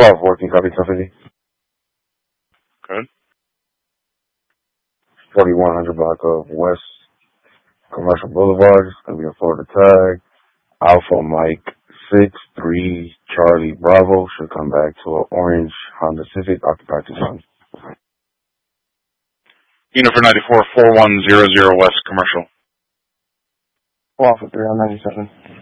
14, copy 1050. Good. 4100 block of West Commercial Boulevard. It's going to be a Florida tag. Alpha Mike 63 Charlie Bravo should come back to an orange Honda Civic occupied Tucson. Unit for 94, 4100 West Commercial. Alpha 3 on 97.